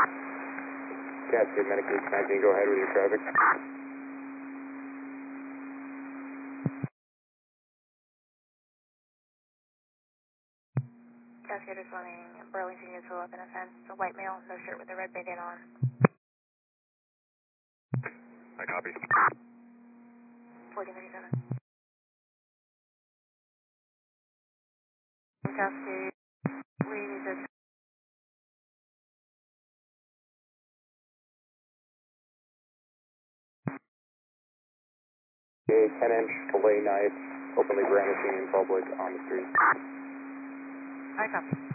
Cascade Medication 19, go ahead with your traffic. Cascade responding, Burlington units will up in a fence. A white male, no shirt with a red band-aid on. I copy. 1437. Cascade, we need to... A 10-inch fillet knife openly brandishing in public on the street. I copy.